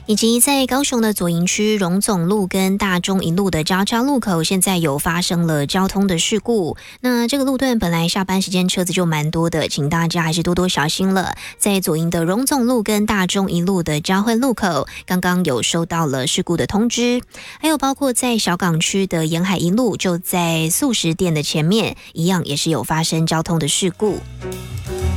以及在高雄的左营区荣总路跟大中一路的交叉路口，现在有发生了交通的事故。那这个路段本来下班时间车子就蛮多的，请大家还是多多小心了。在左营的荣总路跟大中一路的交汇路口，刚刚有收到了事故的通知。还有包括在小港区的沿海一路，就在素食店的前面，一样也是有发生交通的事故。